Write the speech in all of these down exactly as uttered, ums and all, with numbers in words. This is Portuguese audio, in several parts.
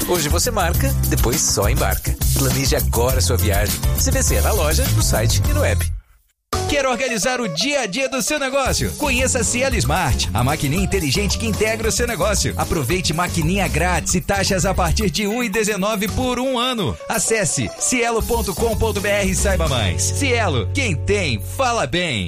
Hoje você marca, depois só embarca. Planeje agora sua viagem. C V C é na loja, no site e no app. Quer organizar o dia a dia do seu negócio? Conheça a Cielo Smart, a maquininha inteligente que integra o seu negócio. Aproveite maquininha grátis e taxas a partir de um real e dezenove centavos por um ano. Acesse cielo ponto com ponto br e saiba mais. Cielo, quem tem, fala bem.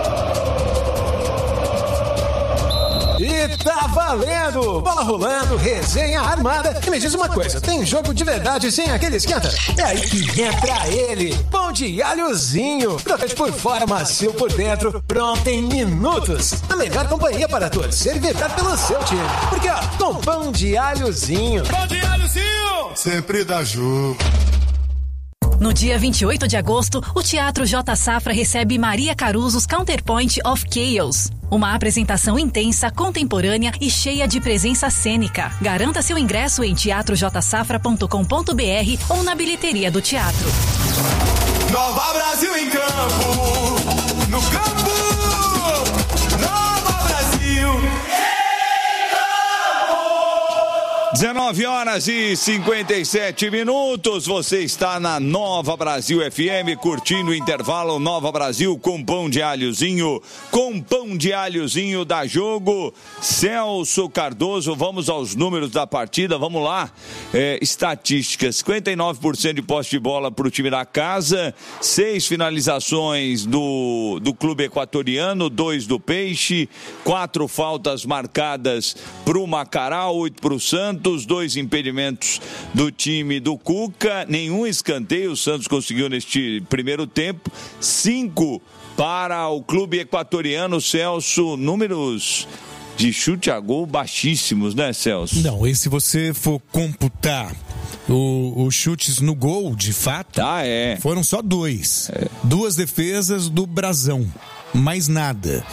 E tá valendo! Bola rolando, resenha armada. E me diz uma coisa, tem jogo de verdade sem aquele esquenta? É aí que entra ele, pão de alhozinho. Crocante por fora, macio por dentro, pronto em minutos. A melhor companhia para torcer e vibrar pelo seu time. Porque ó, com pão de alhozinho. Pão de alhozinho! Sempre dá jogo. No dia vinte e oito de agosto, o Teatro J Safra recebe Maria Caruso's Counterpoint of Chaos. Uma apresentação intensa, contemporânea e cheia de presença cênica. Garanta seu ingresso em teatro j safra ponto com ponto b r ou na bilheteria do teatro. Nova Brasil em campo, no campo, Nova Brasil. dezenove horas e cinquenta e sete minutos, você está na Nova Brasil F M, curtindo o intervalo Nova Brasil com pão de alhozinho, com pão de alhozinho da Jogo. Celso Cardoso, vamos aos números da partida, vamos lá. É, estatísticas, cinquenta e nove por cento de posse de bola para o time da casa, seis finalizações do, do clube equatoriano, dois do Peixe, quatro faltas marcadas para o Macará, oito para o Santos, dois impedimentos do time do Cuca, nenhum escanteio o Santos conseguiu neste primeiro tempo, cinco para o clube equatoriano. Celso, números de chute a gol baixíssimos, né, Celso? Não, e se você for computar os chutes no gol, de fato, ah, é. foram só dois. É. Duas defesas do Brasão. Mais nada.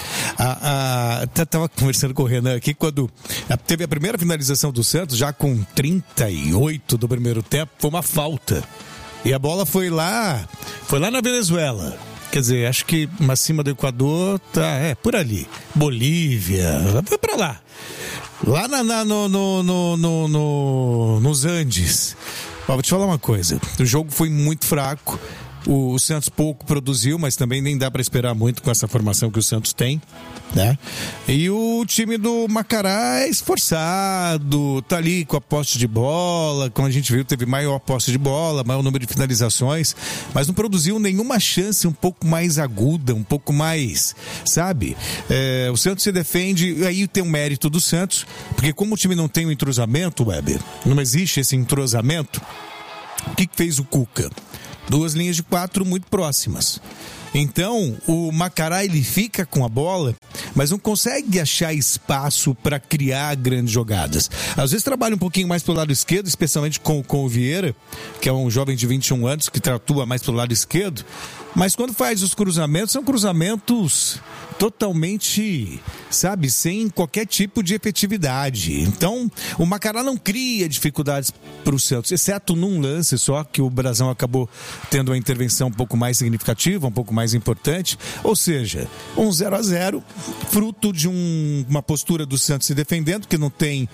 A, a, tava conversando com o Renan aqui quando teve a primeira finalização do Santos, já com trinta e oito do primeiro tempo, foi uma falta. E a bola foi lá, foi lá na Venezuela. Quer dizer, acho que acima do Equador, tá, é, por ali. Bolívia, foi pra lá. Lá na, na, no, no, no, no, no, nos Andes. Ó, vou te falar uma coisa, o jogo foi muito fraco. O Santos pouco produziu, mas também nem dá para esperar muito com essa formação que o Santos tem, né? E o time do Macará é esforçado, tá ali com a posse de bola, como a gente viu, teve maior posse de bola, maior número de finalizações, mas não produziu nenhuma chance um pouco mais aguda, um pouco mais, sabe? É, o Santos se defende, aí tem um mérito do Santos, porque como o time não tem um entrosamento, Weber, não existe esse entrosamento, o que, que fez o Cuca? Duas linhas de quatro muito próximas. Então, o Macará, ele fica com a bola, mas não consegue achar espaço para criar grandes jogadas. Às vezes trabalha um pouquinho mais pelo lado esquerdo, especialmente com, com o Vieira, que é um jovem de vinte e um anos, que atua mais pelo lado esquerdo. Mas quando faz os cruzamentos, são cruzamentos totalmente, sabe, sem qualquer tipo de efetividade. Então, o Macará não cria dificuldades para o Santos, exceto num lance só, que o Brasão acabou tendo uma intervenção um pouco mais significativa, um pouco mais importante. Ou seja, um zero a zero, fruto de um, uma postura do Santos se defendendo, que não tem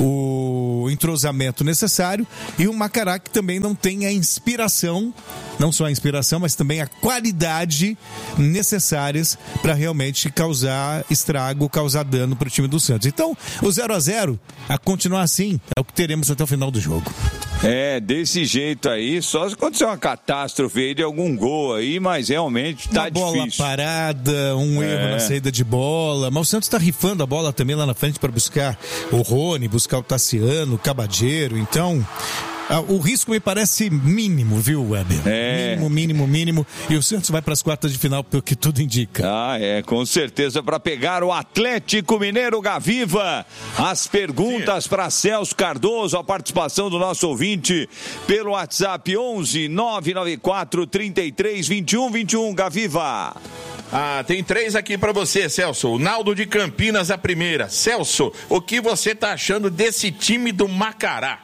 o entrosamento necessário, e o Macará que também não tem a inspiração, não só a inspiração, mas também a qualidade necessárias para realmente causar estrago, causar dano para o time do Santos. Então, o zero a zero, a continuar assim, é o que teremos até o final do jogo. É, desse jeito aí, só se acontecer uma catástrofe aí de algum gol aí, mas realmente tá uma difícil. Bola parada, um é. erro na saída de bola, mas o Santos tá rifando a bola também lá na frente para buscar o Rony, buscar o Tassiano, o Cabadeiro, então... O risco me parece mínimo, viu, Weber? É. Mínimo, mínimo, mínimo. E o Santos vai para as quartas de final, pelo que tudo indica. Ah, é, com certeza, para pegar o Atlético Mineiro Gaviva. As perguntas para Celso Cardoso, a participação do nosso ouvinte pelo WhatsApp onze nove nove quatro, trinta e três, vinte e um, vinte e um, Gaviva. Ah, tem três aqui para você, Celso. O Naldo de Campinas, a primeira. Celso, o que você tá achando desse time do Macará?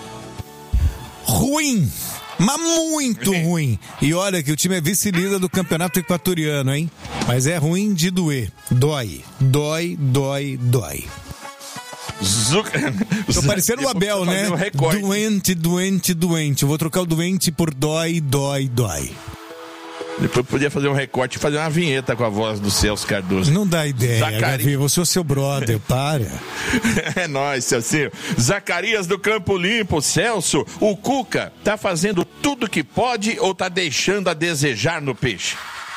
Ruim, mas muito ruim. E olha que o time é vice-líder do campeonato equatoriano, hein? Mas é ruim de doer. Dói, dói, dói, dói. Zuc... Tô parecendo o Abel, né? Um doente, doente, doente. Eu vou trocar o doente por dói, dói, dói. Depois podia fazer um recorte e fazer uma vinheta com a voz do Celso Cardoso. Não dá ideia, Zacari... Gavi, você é o seu brother, para. É nóis, Celcinho. Zacarias do Campo Limpo, Celso, o Cuca tá fazendo tudo que pode ou tá deixando a desejar no Peixe?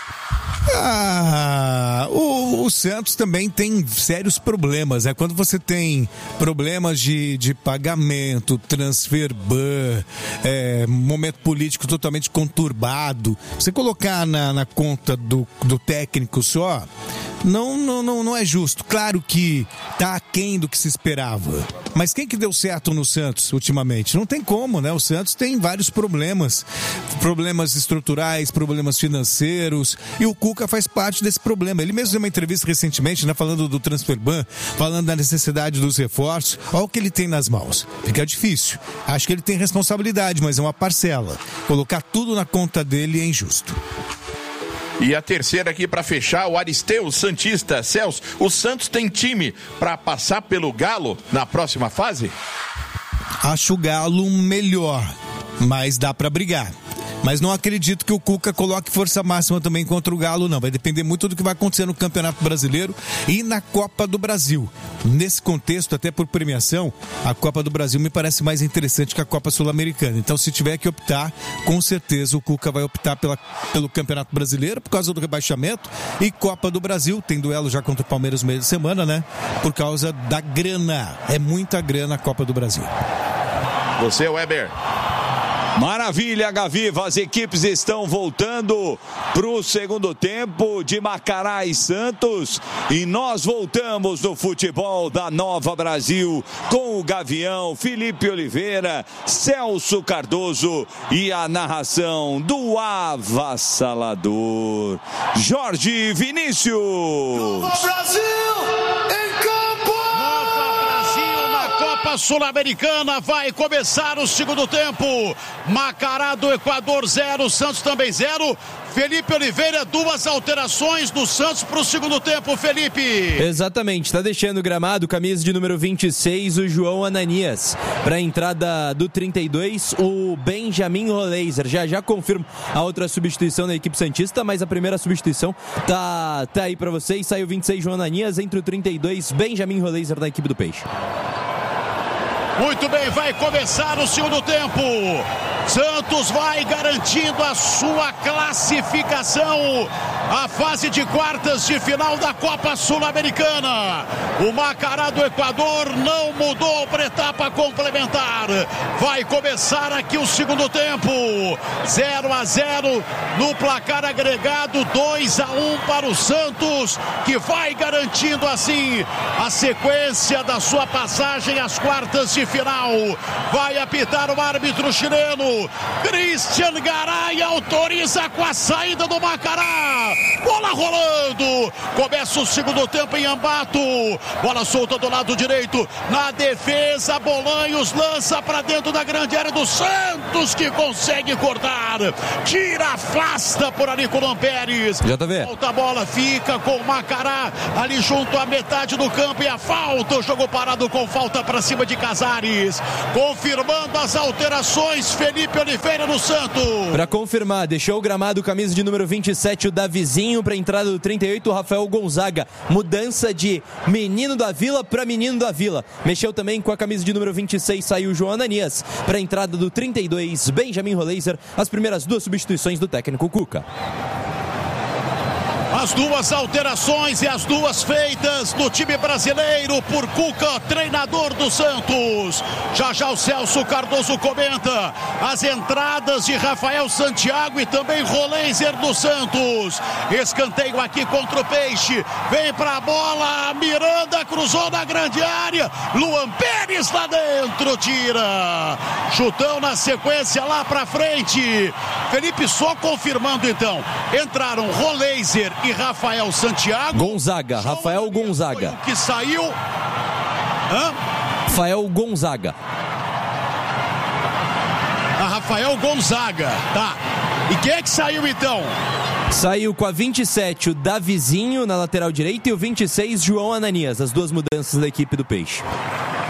Ah, o, o Santos também tem sérios problemas, né? Quando você tem problemas de, de pagamento, transfer ban, é, momento político totalmente conturbado, você colocar na, na conta do, do técnico só, não, não, não, não é justo. Claro que tá aquém do que se esperava, mas quem que deu certo no Santos ultimamente? Não tem como, né? O Santos tem vários problemas, problemas estruturais, problemas financeiros, e o Cuca faz parte desse problema. Ele mesmo deu uma entrevista recentemente, né, falando do transfer ban, falando da necessidade dos reforços. Olha o que ele tem nas mãos. Fica difícil. Acho que ele tem responsabilidade, mas é uma parcela. Colocar tudo na conta dele é injusto. E a terceira aqui para fechar, o Aristeu Santista. Celso, o Santos tem time para passar pelo Galo na próxima fase? Acho o Galo melhor, mas dá para brigar. Mas não acredito que o Cuca coloque força máxima também contra o Galo, não. Vai depender muito do que vai acontecer no Campeonato Brasileiro e na Copa do Brasil. Nesse contexto, até por premiação, a Copa do Brasil me parece mais interessante que a Copa Sul-Americana. Então, se tiver que optar, com certeza o Cuca vai optar pela, pelo Campeonato Brasileiro por causa do rebaixamento, e Copa do Brasil, tem duelo já contra o Palmeiras no meio de semana, né? Por causa da grana. É muita grana a Copa do Brasil. Você, Weber. Maravilha, Gaviva, as equipes estão voltando para o segundo tempo de Macará e Santos, e nós voltamos no futebol da Nova Brasil com o Gavião, Felipe Oliveira, Celso Cardoso e a narração do avassalador Jorge Vinícius. Nova Brasil em campo! Nova Brasil na Copa Sul-Americana, vai começar o segundo tempo. Macará do Equador zero, Santos também zero. Felipe Oliveira, duas alterações do Santos para o segundo tempo, Felipe. Exatamente, está deixando o gramado, camisa de número vinte e seis, o João Ananias. Para a entrada do trinta e dois, o Benjamin Roleiser. Já já confirmo a outra substituição da equipe santista, mas a primeira substituição tá, tá aí para vocês. Saiu vinte e seis, João Ananias, entre o trinta e dois, Benjamin Roleiser da equipe do Peixe. Muito bem, vai começar o segundo tempo. Santos vai garantindo a sua classificação à fase de quartas de final da Copa Sul-Americana. O Macará do Equador não mudou para etapa complementar. Vai começar aqui o segundo tempo. zero a zero no placar agregado, dois a um para o Santos, que vai garantindo assim a sequência da sua passagem às quartas de final. Vai apitar o árbitro chileno. Christian Garay autoriza com a saída do Macará. Bola rolando. Começa o segundo tempo em Ambato. Bola solta do lado direito. Na defesa, Bolanhos lança para dentro da grande área do Santos, que consegue cortar. Tira, afasta por ali com o Lampérez. Já tá vendo? Volta a bola, fica com o Macará ali junto à metade do campo, e a falta. O jogo parado com falta para cima de Casares. Confirmando as alterações, Felipe Oliveira no Santos. Para confirmar, deixou o gramado, camisa de número vinte e sete, o Davizinho. Para a entrada do trinta e oito, o Rafael Gonzaga. Mudança de menino da Vila para menino da Vila. Mexeu também com a camisa de número vinte e seis, saiu o João Ananias. Para a entrada do trinta e dois, Benjamin Roleiser. As primeiras duas substituições do técnico Cuca. As duas alterações e as duas feitas no time brasileiro por Cuca, treinador do Santos. Já já o Celso Cardoso comenta as entradas de Rafael Santiago e também Roleiser do Santos. Escanteio aqui contra o Peixe. Vem pra bola, Miranda cruzou na grande área. Luan Pérez lá dentro, tira. Chutão na sequência lá pra frente. Felipe, só confirmando então. Entraram Roleiser e Rafael Santiago. Gonzaga, Rafael Gonzaga. Foi o que saiu. Hã? Rafael Gonzaga. A Rafael Gonzaga, tá. E quem é que saiu então? Saiu com a vinte e sete o Davizinho na lateral direita e o vinte e seis João Ananias, as duas mudanças da equipe do Peixe.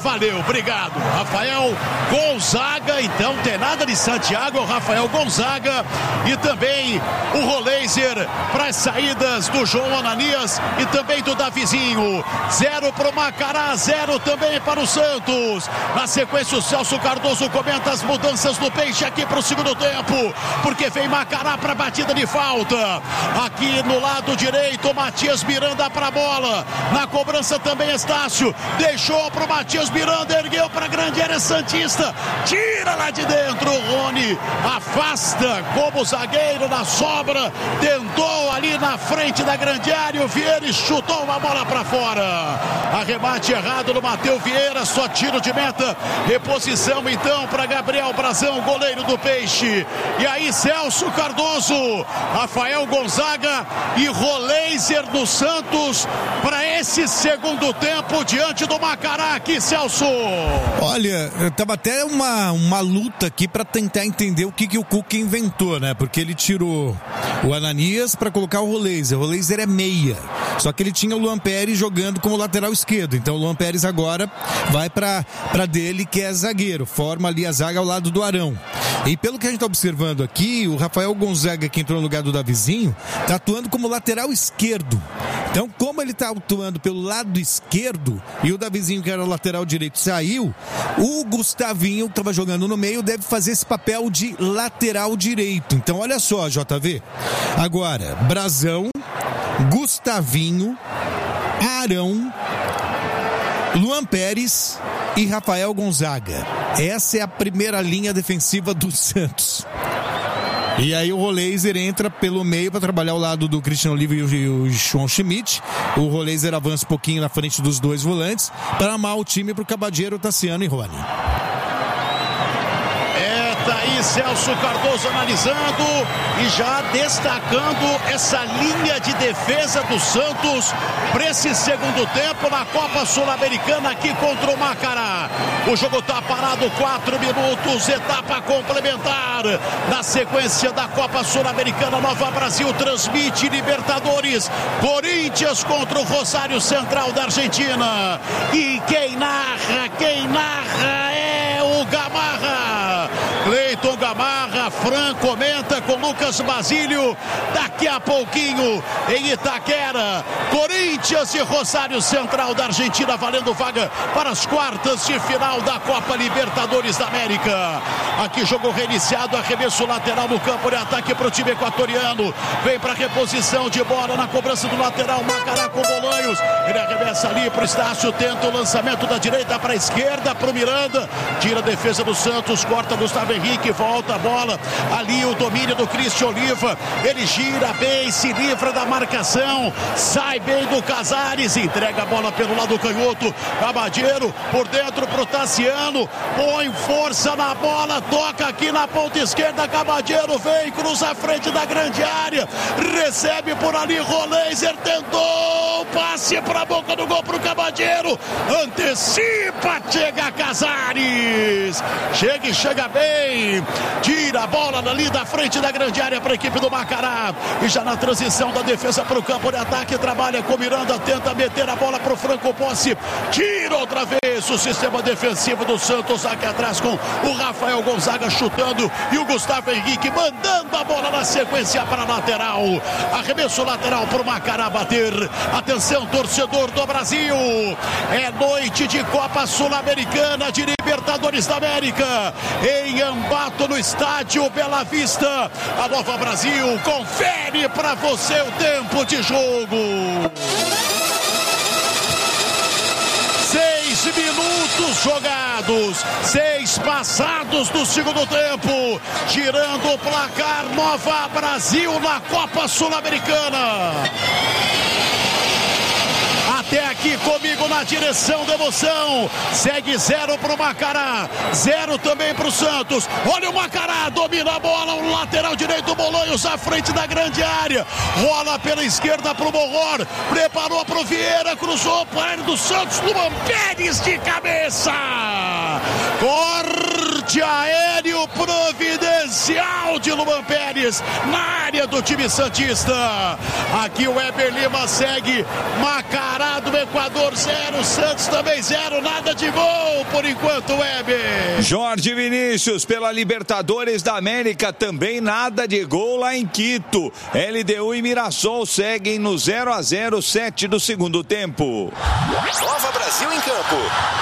valeu, obrigado. Rafael Gonzaga, então tem nada de Santiago, é o Rafael Gonzaga e também o Roleiser para as saídas do João Ananias e também do Davizinho. Zero para o Macará, zero também para o Santos. Na sequência o Celso Cardoso comenta as mudanças do Peixe aqui para o segundo tempo, porque vem Macará para a batida de falta. Aqui no lado direito, Matias Miranda para a bola. Na cobrança também Estácio. Deixou para o Matias Miranda, ergueu para a grande área santista. Tira lá de dentro, Rony afasta como zagueiro na sobra. Tentou ali na frente da grande área. O Vieira chutou uma bola para fora. Arremate errado no Matheus Vieira. Só tiro de meta. Reposição então para Gabriel Brazão, goleiro do Peixe. E aí Celso Cardoso, Rafael Gonzaga e Roleiser do Santos para esse segundo tempo diante do Macará aqui, Celso. Olha, tava até uma, uma luta aqui para tentar entender o que, que o Cuca inventou, né? Porque ele tirou o Ananias para colocar o Roleiser. O Roleiser é meia. Só que ele tinha o Luan Pérez jogando como lateral esquerdo. Então o Luan Pérez agora vai para para dele, que é zagueiro. Forma ali a zaga ao lado do Arão. E pelo que a gente está observando aqui, o Rafael Gonzaga, que entrou no lugar do Davizinho, está atuando como lateral esquerdo. Então, como ele está atuando pelo lado esquerdo e o Davizinho, que era o lateral direito, saiu, o Gustavinho, que estava jogando no meio, deve fazer esse papel de lateral direito. Então, olha só, J V. Agora, Brazão, Gustavinho, Arão, Luan Pérez e Rafael Gonzaga. Essa é a primeira linha defensiva do Santos. E aí o Roleiser entra pelo meio para trabalhar ao lado do Cristiano Olive e o João Schmidt. O Roleiser avança um pouquinho na frente dos dois volantes para amar o time para o Cabadeiro, Tassiano e Rony. Tá aí Celso Cardoso analisando e já destacando essa linha de defesa do Santos para esse segundo tempo na Copa Sul-Americana aqui contra o Macará. O jogo tá parado, quatro minutos, etapa complementar. Na sequência da Copa Sul-Americana, Nova Brasil transmite Libertadores. Corinthians contra o Rosário Central da Argentina. E quem narra, quem narra é o Gamarra. Cleiton Gamarra, Fran comenta com Lucas Basílio. Daqui a pouquinho em Itaquera, Corinthians e Rosário Central da Argentina valendo vaga para as quartas de final da Copa Libertadores da América. Aqui jogo reiniciado, arremesso lateral no campo de ataque para o time equatoriano. Vem para reposição de bola na cobrança do lateral, Macará com Bolanhos. Ele arremessa ali para o Estácio, tenta o lançamento da direita para a esquerda para o Miranda. Tira a defesa do Santos, corta Gustavo Henrique, volta a bola. Ali o domínio do Cristian Oliva. Ele gira bem, se livra da marcação, sai bem do Casares, entrega a bola pelo lado canhoto. Cabadeiro por dentro pro Tassiano, põe força na bola, toca aqui na ponta esquerda. Cabadeiro vem, cruza a frente da grande área, recebe por ali. Roleiser tentou, passe pra boca do gol pro Cabadeiro, antecipa, chega Casares, chega e chega bem, tira a bola dali da frente da grande área para a equipe do Macará. E já na transição da defesa para o campo de ataque, trabalha com Miranda, tenta meter a bola para o Franco Posse, tira outra vez o sistema defensivo do Santos aqui atrás com o Rafael Gonzaga chutando e o Gustavo Henrique mandando a bola na sequência para a lateral. Arremesso lateral para o Macará bater. Atenção, torcedor do Brasil, é noite de Copa Sul-Americana, de Libertadores da América, em Ambato, no estádio Bela Vista. A Nova Brasil confere para você o tempo de jogo. Seis minutos jogados, seis passados do segundo tempo, girando o placar. Nova Brasil na Copa Sul-Americana. Até aqui comigo na direção da emoção. Segue zero para o Macará, zero também para o Santos. Olha o Macará, domina a bola, o lateral direito, Bolanhos à frente da grande área. Rola pela esquerda para o Morror, preparou para o Vieira, cruzou para a área do Santos. Luan Pérez de cabeça. Corte aéreo providenciado especial de Luan Pérez na área do time santista. Aqui o Weber Lima segue. Macará do Equador zero, Santos também zero, nada de gol por enquanto, Weber. Jorge Vinícius pela Libertadores da América, também nada de gol lá em Quito. L D U e Mirassol seguem no zero a zero, sete do segundo tempo. Nova Brasil em campo.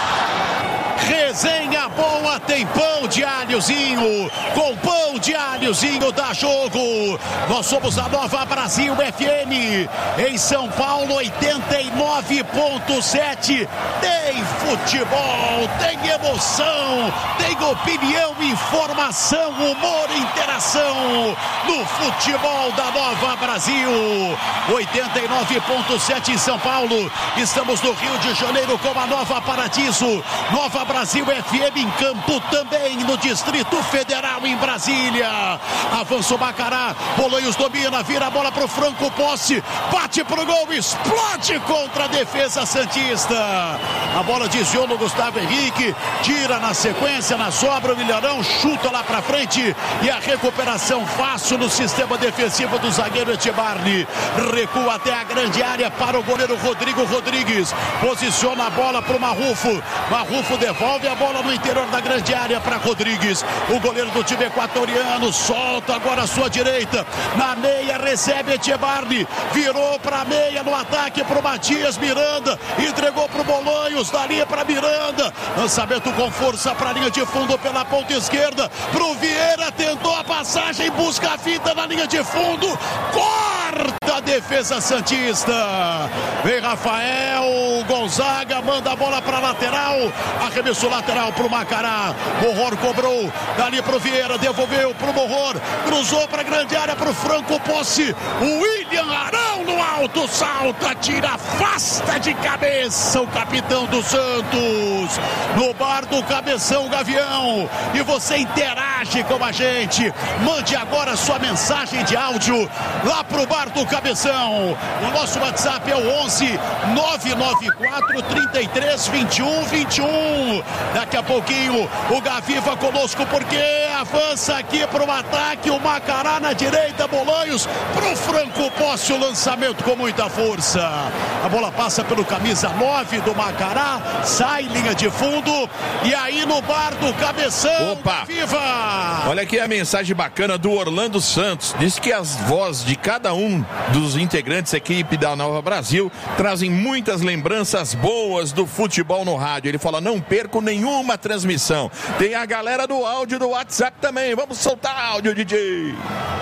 Resenha boa, tem pão de alhozinho. Com pão de alhozinho dá jogo. Nós somos a Nova Brasil F M. Em São Paulo, oitenta e nove ponto sete. Tem futebol, tem emoção, tem opinião, informação, humor, interação. No futebol da Nova Brasil. oitenta e nove ponto sete em São Paulo. Estamos no Rio de Janeiro com a Nova Paradiso. Nova Brasil F M em campo também no Distrito Federal em Brasília. Avança o Macará, Bolanhos domina, vira a bola pro Franco Posse, bate pro gol, explode contra a defesa santista. A bola desviou no Gustavo Henrique, tira na sequência, na sobra o Milharão, chuta lá pra frente e a recuperação fácil no sistema defensivo do zagueiro Etibarne. Recua até a grande área para o goleiro Rodrigo Rodrigues, posiciona a bola pro Marrufo, Marrufo devolve a bola no interior da grande área para Rodrigues. O goleiro do time equatoriano solta agora a sua direita. Na meia recebe Etibarne. Virou para a meia no ataque para o Matias Miranda. Entregou para o Bolanhos. Dali para Miranda. Lançamento com força para a linha de fundo pela ponta esquerda. Para o Vieira. Tentou a passagem. Busca a fita na linha de fundo. Corta a defesa santista. Vem Rafael Gonzaga. Manda a bola para a lateral. Arremesso lateral para o Macará. Morror cobrou. Dali para o Vieira. Devolveu para o Morror. Cruzou para a grande área para o Franco Posse. O William Arão no alto. Salta, tira, afasta de cabeça o capitão do Santos. No bar do Cabeção Gavião. E você interage com a gente. Mande agora sua mensagem de áudio lá para o bar do Cabeção. O nosso WhatsApp é o onze nove nove quatro, trinta e três, vinte e um, vinte e um. Daqui a pouquinho o Gaviva conosco porque avança aqui para o ataque. O Macará na direita, Bolanhos para o Franco Posse, o lançamento com muita força. A bola passa pelo camisa nove do Macará, sai linha de fundo e aí no bar do Cabeção. Opa! Viva! Olha aqui a mensagem bacana do Orlando Santos. Diz que as vozes de cada um dos integrantes da equipe da Nova Brasil trazem muitas lembranças boas do futebol no rádio. Ele fala, não perco nenhuma transmissão. Tem a galera do áudio do WhatsApp também. Vamos soltar áudio, D J.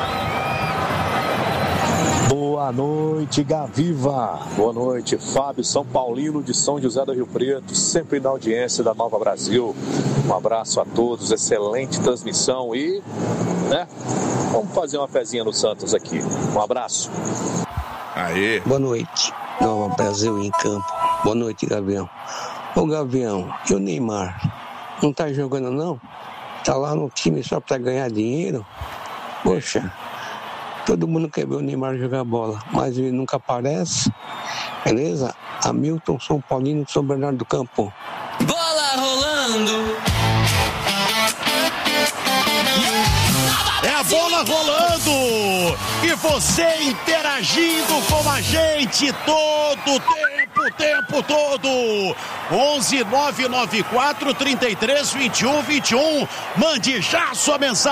Boa noite, Gaviva. Boa noite, Fábio São Paulino de São José do Rio Preto, sempre na audiência da Nova Brasil. Um abraço a todos, excelente transmissão e, né, vamos fazer uma fezinha no Santos aqui. Um abraço. Aê. Boa noite, Nova Brasil em campo. Boa noite, Gavião. Ô, Gavião, e o Neymar? Não tá jogando, não? Tá lá no time só pra ganhar dinheiro? Poxa, todo mundo quer ver o Neymar jogar bola, mas ele nunca aparece. Beleza? Hamilton, São Paulino, São Bernardo do Campo. Bola rolando. É a bola rolando. E você interagindo com a gente todo o tempo, o tempo todo. onze nove nove quatro, trinta e três, vinte e um, vinte e um. Mande já sua mensagem.